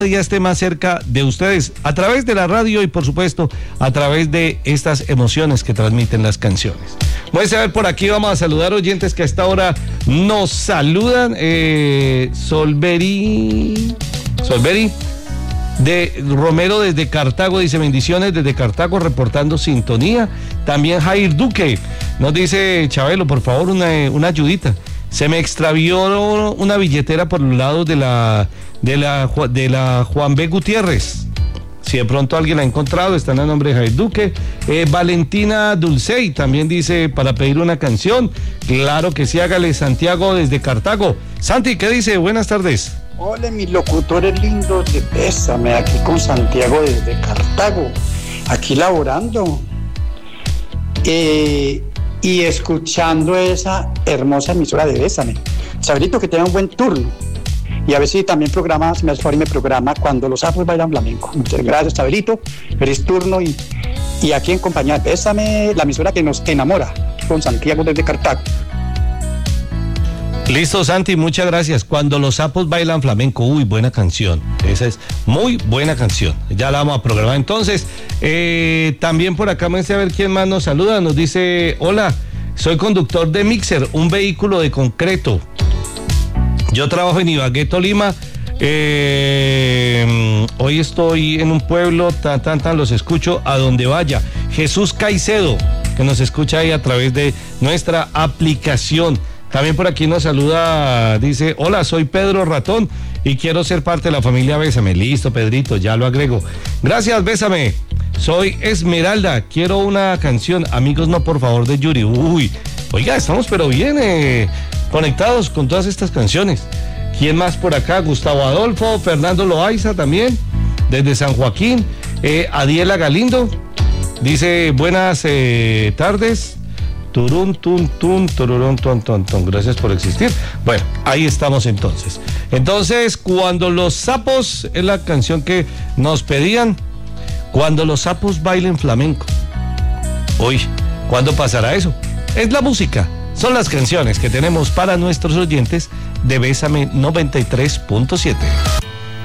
día esté más cerca de ustedes a través de la radio y por supuesto a través de estas emociones que transmiten las canciones. Voy a ver por aquí, vamos a saludar oyentes que a esta hora nos saludan. Solveri de Romero desde Cartago dice bendiciones desde Cartago reportando sintonía. También Jair Duque nos dice: Chabelo, por favor, una ayudita. Se me extravió una billetera por los lados de la Juan B. Gutiérrez. Si de pronto alguien la ha encontrado, está en el nombre de Jair Duque. Valentina Dulcey también dice para pedir una canción. Claro que sí, hágale. Santiago desde Cartago. Santi, ¿qué dice? Buenas tardes. Hola, mis locutores lindos de Bésame, aquí con Santiago desde Cartago, aquí laborando y escuchando esa hermosa emisora de Bésame. Chabelito, que tenga un buen turno. Y a ver si también programa, si me hace favor y me programa Cuando los sapos bailan flamenco. Muchas gracias, Chabelito. Feliz turno y aquí en compañía de Bésame, la emisora que nos enamora, con Santiago desde Cartago. Listo, Santi, muchas gracias. Cuando los sapos bailan flamenco, uy, buena canción. Esa es muy buena canción. Ya la vamos a programar entonces. También por acá me dice a ver quién más nos saluda. Nos dice: hola, soy conductor de Mixer, un vehículo de concreto. Yo trabajo en Ibagué, Tolima. Hoy estoy en un pueblo, los escucho a donde vaya. Jesús Caicedo, que nos escucha ahí a través de nuestra aplicación. También por aquí nos saluda, dice: hola, soy Pedro Ratón y quiero ser parte de la familia Bésame. Listo, Pedrito, ya lo agrego. Gracias, Bésame. Soy Esmeralda, quiero una canción. Amigos, no, por favor, de Yuri. Uy, oiga, estamos pero bien conectados con todas estas canciones. ¿Quién más por acá? Gustavo Adolfo, Fernando Loaiza también, desde San Joaquín. Adiela Galindo dice: buenas tardes. Turun, tun, tun, tururun, ton, ton, ton. Gracias por existir. Bueno, ahí estamos entonces. Entonces, Cuando los sapos es la canción que nos pedían. Cuando los sapos bailen flamenco. Uy, ¿cuándo pasará eso? Es la música, son las canciones que tenemos para nuestros oyentes de Bésame 93.7.